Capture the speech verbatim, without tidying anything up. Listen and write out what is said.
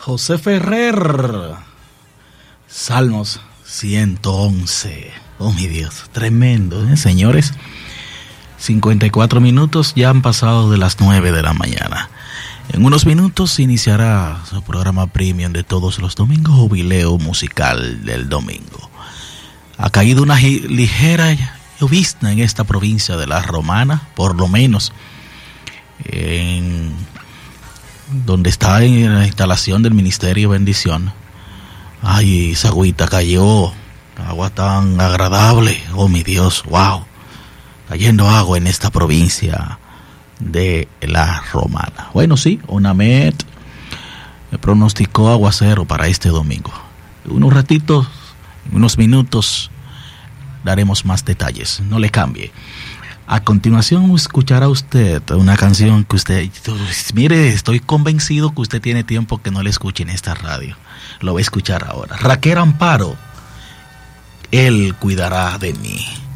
José Ferrer, Salmos ciento once. Oh mi Dios, tremendo, ¿eh, señores? cincuenta y cuatro minutos ya han pasado de las nueve de la mañana. En unos minutos iniciará su programa premium de todos los domingos, Jubileo Musical del Domingo. Ha caído una ligera llovizna en esta provincia de La Romana, por lo menos en donde está en la instalación del Ministerio Bendición. Ay, esa agüita cayó, agua tan agradable, oh mi Dios, wow, cayendo agua en esta provincia de La Romana. Bueno, sí, UNAMED pronosticó aguacero para este domingo. Unos ratitos, unos minutos, daremos más detalles, no le cambie. A continuación escuchará usted una canción que usted, mire, estoy convencido que usted tiene tiempo que no le escuche en esta radio. Lo va a escuchar ahora. Raquel Amparo, Él cuidará de mí.